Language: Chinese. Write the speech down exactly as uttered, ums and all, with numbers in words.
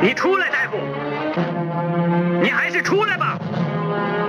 你出来，大夫，你还是出来吧。